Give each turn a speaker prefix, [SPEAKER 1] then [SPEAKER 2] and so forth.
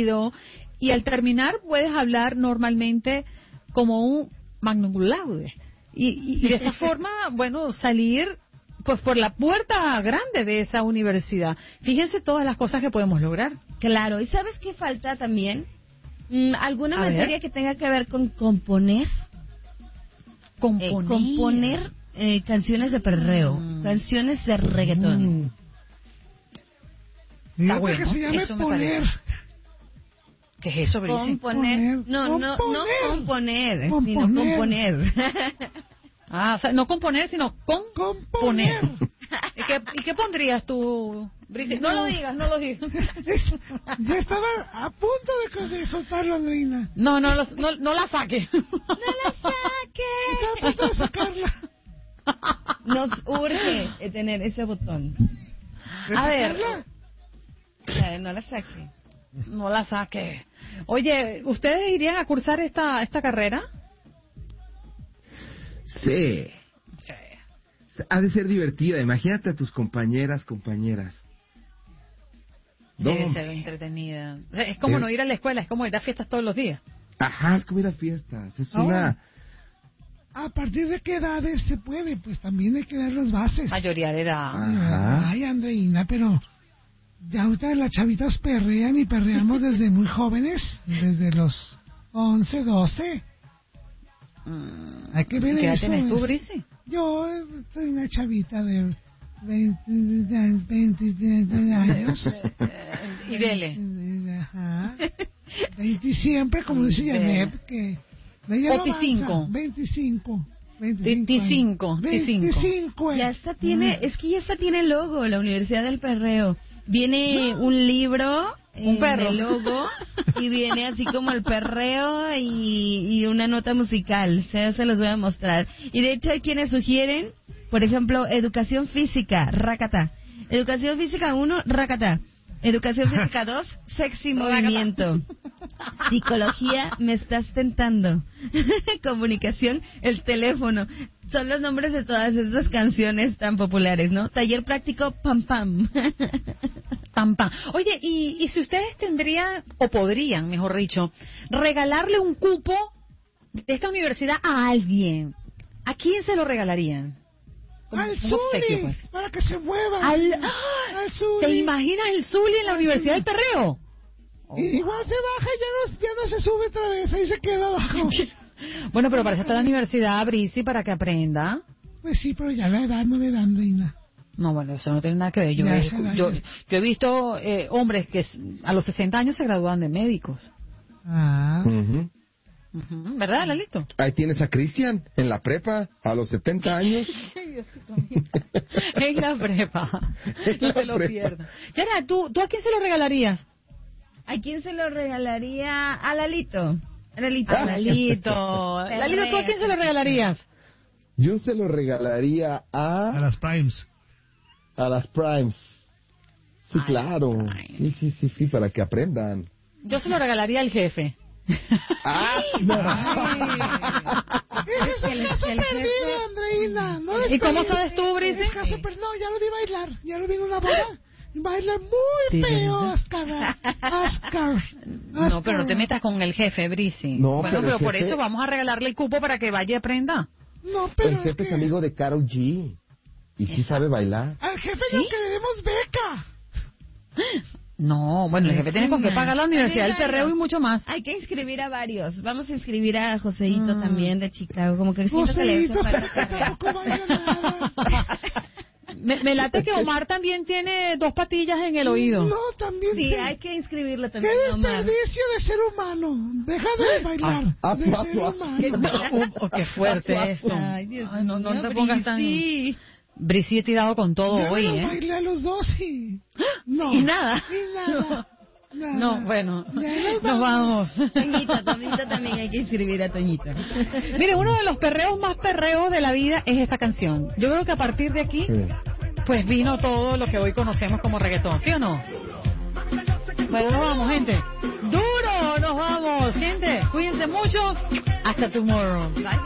[SPEAKER 1] fluido, y al terminar puedes hablar normalmente como un magna cum laude. Y de esa forma, bueno, salir pues por la puerta grande de esa universidad. Fíjense todas las cosas que podemos lograr.
[SPEAKER 2] Claro, ¿y sabes qué falta también? ¿Alguna materia que tenga que ver con componer? Componer canciones de perreo, canciones de reggaetón.
[SPEAKER 3] Está bueno, que se llame
[SPEAKER 1] eso
[SPEAKER 3] poner.
[SPEAKER 1] ¿Qué es eso, Brice?
[SPEAKER 2] Componer. No componer, sino componer.
[SPEAKER 1] O sea, no componer, sino componer. ¿Y qué pondrías tú, Brice? No lo digas.
[SPEAKER 3] Ya estaba a punto de soltarlo, Andreina.
[SPEAKER 1] No la saque.
[SPEAKER 2] ¡No la saque!
[SPEAKER 3] Estaba a punto de sacarla.
[SPEAKER 2] Nos urge tener ese botón.
[SPEAKER 1] A ver.
[SPEAKER 2] No la saque.
[SPEAKER 1] No la saque. Oye, ¿ustedes irían a cursar esta carrera?
[SPEAKER 4] Sí. Ha de ser divertida. Imagínate a tus compañeras.
[SPEAKER 1] Debe ser entretenida. O sea, es como no ir a la escuela, es como ir a fiestas todos los días.
[SPEAKER 4] Ajá, es como ir a fiestas. Es
[SPEAKER 3] una... ¿A partir de qué edades se puede? Pues también hay que dar las bases.
[SPEAKER 1] Mayoría de edad.
[SPEAKER 4] Ajá.
[SPEAKER 3] Ay, Andreina, pero ya ahorita las chavitas perrean y perreamos desde muy jóvenes, desde los 11, 12. Hay que ver
[SPEAKER 1] ¿Qué edad
[SPEAKER 3] eso.
[SPEAKER 1] tienes tú, Brice?
[SPEAKER 3] Yo soy una chavita de 20 años.
[SPEAKER 1] Y dele.
[SPEAKER 3] Ajá. 20 siempre, como dice Janet, que...
[SPEAKER 1] 25.
[SPEAKER 3] 25.
[SPEAKER 2] Ya esta tiene, es que ya esta tiene logo, la Universidad del Perreo. Viene un libro,
[SPEAKER 1] un perro,
[SPEAKER 2] de logo, y viene así como el perreo y una nota musical. Se los voy a mostrar. Y de hecho hay quienes sugieren, por ejemplo, educación física, racata. Educación física 1, racata. Educación física 2, sexy movimiento. Psicología, me estás tentando. Comunicación, el teléfono. Son los nombres de todas estas canciones tan populares, ¿no? Taller práctico, pam pam.
[SPEAKER 1] Pam pam. Oye, y si ustedes tendrían, o podrían, mejor dicho, regalarle un cupo de esta universidad a alguien, ¿a quién se lo regalarían?
[SPEAKER 3] Al Zuli, pues, para que se mueva.
[SPEAKER 1] Al
[SPEAKER 3] Zuli.
[SPEAKER 1] ¿Te imaginas el Zuli en la Universidad del Perreo?
[SPEAKER 3] Igual se baja y ya no se sube otra vez, ahí se queda abajo.
[SPEAKER 1] Bueno, pero para eso está la universidad, Brici, para que aprenda.
[SPEAKER 3] Pues sí, pero ya la edad no le dan, Reina.
[SPEAKER 1] No, bueno, eso no tiene nada que ver. Yo he visto hombres que a los 60 años se gradúan de médicos. ¿Verdad, Lalito?
[SPEAKER 4] Ahí tienes a Cristian en la prepa a los 70 años.
[SPEAKER 1] En la prepa. No te lo pierdas. Yara, ¿tú a quién se lo regalarías?
[SPEAKER 2] ¿A quién se lo regalaría? A Lalito.
[SPEAKER 1] Lalito, ¿tú a quién se lo regalarías?
[SPEAKER 4] Yo se lo regalaría a
[SPEAKER 5] las Primes.
[SPEAKER 4] A las Primes. Sí, claro. Sí, para que aprendan.
[SPEAKER 1] Yo se lo regalaría al jefe.
[SPEAKER 3] No. Es el caso perdido, Andreina.
[SPEAKER 1] ¿Y cómo sabes tú, Brice?
[SPEAKER 3] No, ya lo vi bailar. Ya lo vi en una boda. Baila muy feo, Oscar.
[SPEAKER 1] No, pero no te metas con el jefe, Brice.
[SPEAKER 4] No,
[SPEAKER 1] bueno, pero
[SPEAKER 4] jefe...
[SPEAKER 1] por eso vamos a regalarle el cupo para que vaya y aprenda.
[SPEAKER 3] No, pero
[SPEAKER 4] el jefe es amigo de Karol G. Y sí sabe bailar.
[SPEAKER 3] Al jefe no que le demos beca.
[SPEAKER 1] No, bueno, el jefe tiene con qué pagar la Universidad del Perreo y mucho más.
[SPEAKER 2] Hay que inscribir a varios. Vamos a inscribir a Joseito también de Chicago. Como que
[SPEAKER 3] Joseito tampoco baila nada.
[SPEAKER 1] Me late que Omar también tiene 2 patillas en el oído.
[SPEAKER 3] No, también.
[SPEAKER 2] Sí, hay que inscribirlo también.
[SPEAKER 3] ¡Qué desperdicio de ser humano! Deja de bailar. De ser humano.
[SPEAKER 1] Qué fuerte eso.
[SPEAKER 2] Ay, Dios mío,
[SPEAKER 1] no te pongas tan... Brici he tirado con todo
[SPEAKER 3] ya
[SPEAKER 1] hoy,
[SPEAKER 3] bailé a los 2 y... No.
[SPEAKER 1] Y nada.
[SPEAKER 3] No,
[SPEAKER 1] bueno, nos vamos.
[SPEAKER 2] Toñita también hay que inscribir a Toñita.
[SPEAKER 1] Mire, uno de los perreos más perreos de la vida es esta canción. Yo creo que a partir de aquí, pues vino todo lo que hoy conocemos como reggaetón, ¿sí o no? Bueno, nos vamos, gente. Duro, nos vamos, gente. Cuídense mucho. Hasta tomorrow. Bye.